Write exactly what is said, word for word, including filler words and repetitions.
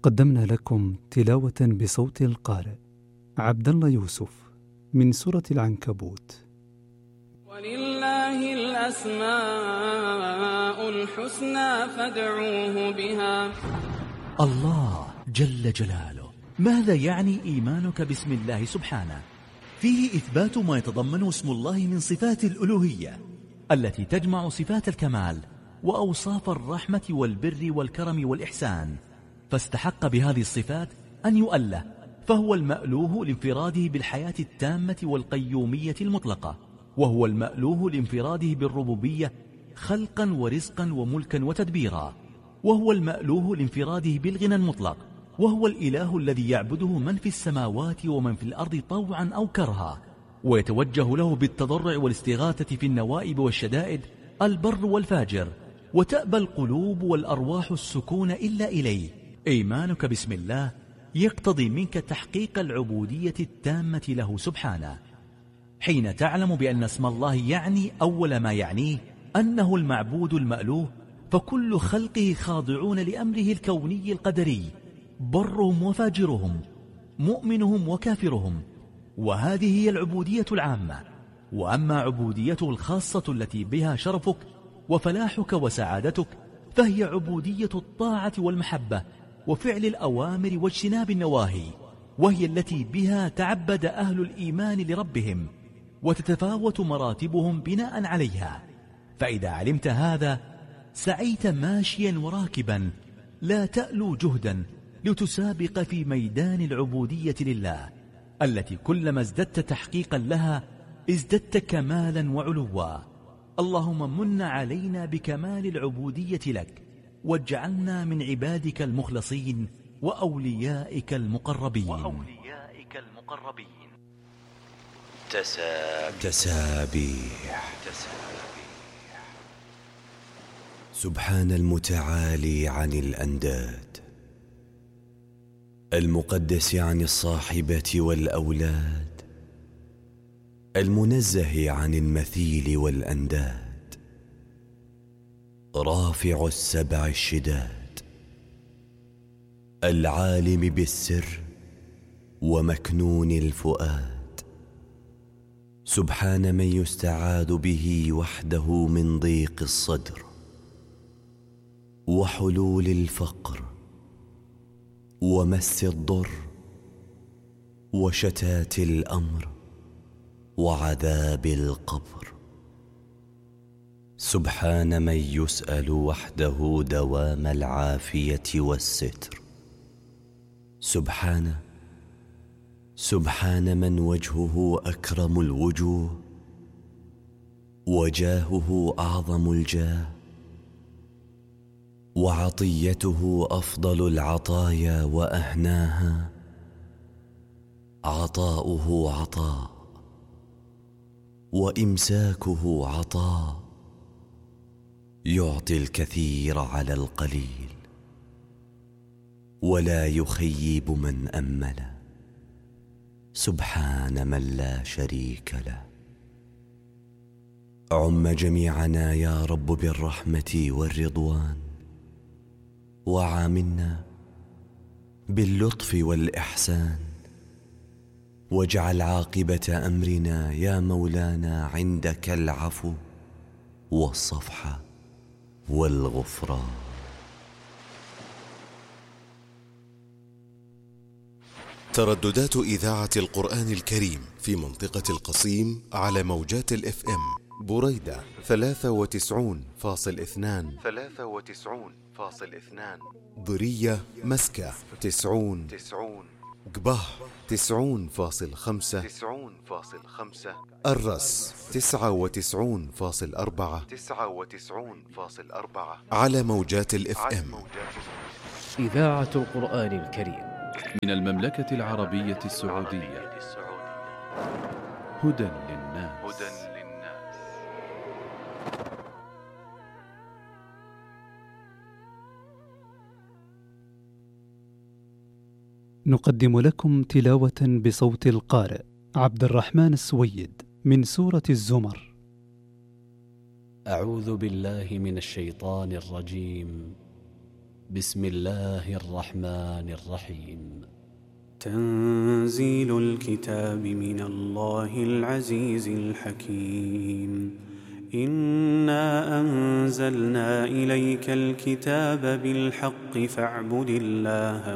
قدمنا لكم تلاوة بصوت القارئ عبد الله يوسف من سورة العنكبوت. ولله الأسماء الحسنى فادعوه بها. الله جل جلاله، ماذا يعني إيمانك باسم الله سبحانه؟ فيه إثبات ما يتضمنه اسم الله من صفات الألوهية التي تجمع صفات الكمال وأوصاف الرحمة والبر والكرم والإحسان، فاستحق بهذه الصفات أن يؤله، فهو المألوه لانفراده بالحياة التامة والقيومية المطلقة، وهو المألوه لانفراده بالربوبية خلقا ورزقا وملكا وتدبيرا، وهو المألوه لانفراده بالغنى المطلق، وهو الإله الذي يعبده من في السماوات ومن في الأرض طوعا أو كرها، ويتوجه له بالتضرع والاستغاثة في النوائب والشدائد البر والفاجر، وتأبى القلوب والأرواح السكون إلا إليه. إيمانك باسم الله يقتضي منك تحقيق العبودية التامة له سبحانه، حين تعلم بأن اسم الله يعني أول ما يعنيه أنه المعبود المألوه، فكل خلقه خاضعون لأمره الكوني القدري، برهم وفاجرهم، مؤمنهم وكافرهم، وهذه هي العبودية العامة. وأما عبوديته الخاصة التي بها شرفك وفلاحك وسعادتك، فهي عبودية الطاعة والمحبة وفعل الأوامر واجتناب النواهي، وهي التي بها تعبد أهل الإيمان لربهم، وتتفاوت مراتبهم بناء عليها. فإذا علمت هذا سعيت ماشيا وراكبا، لا تألو جهدا لتسابق في ميدان العبودية لله، التي كلما ازددت تحقيقا لها ازددت كمالا وعلوا. اللهم من علينا بكمال العبودية لك، واجعلنا من عبادك المخلصين وأوليائك المقربين, وأوليائك المقربين. تسابيح. تسابيح سبحان المتعالي عن الأنداد، المقدس عن الصاحبة والأولاد، المنزه عن المثيل والأنداد، رافع السبع الشداد، العالم بالسر ومكنون الفؤاد. سبحان من يستعاذ به وحده من ضيق الصدر وحلول الفقر ومس الضر وشتات الأمر وعذاب القبر. سبحان من يسأل وحده دوام العافية والستر. سبحانه سبحان من وجهه أكرم الوجوه وجاهه أعظم الجاه وعطيته أفضل العطايا وأهناها. عطاؤه عطاء وإمساكه عطاء، يعطي الكثير على القليل ولا يخيب من أمل. سبحان من لا شريك له. عم جميعنا يا رب بالرحمة والرضوان، وعاملنا باللطف والإحسان، واجعل عاقبة أمرنا يا مولانا عندك العفو والصفح والغفران. ترددات إذاعة القرآن الكريم في منطقة القصيم على موجات الإف إم: بريدة ثلاثة وتسعون فاصل اثنان ثلاثة وتسعون فاصل اثنان، ضرية مسكة تسعون تسعون، قبه تسعون فاصل خمسة تسعون فاصل خمسة، الرس تسعة وتسعون فاصل أربعة تسعة وتسعون فاصل أربعة على موجات الإف إم. إذاعة القرآن الكريم من المملكة العربية السعودية. هدى للناس. نقدم لكم تلاوة بصوت القارئ عبد الرحمن السويد من سورة الزمر. أعوذ بالله من الشيطان الرجيم. بسم الله الرحمن الرحيم. تنزيل الكتاب من الله العزيز الحكيم. إنا أنزلنا إليك الكتاب بالحق فاعبد الله